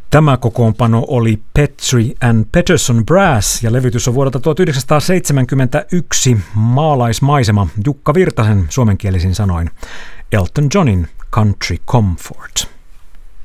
Tämä kokoonpano oli Petri and Peterson Brass ja levytys on vuodelta 1971 maalaismaisema Jukka Virtasen suomenkielisin sanoin Elton Johnin Country Comfort.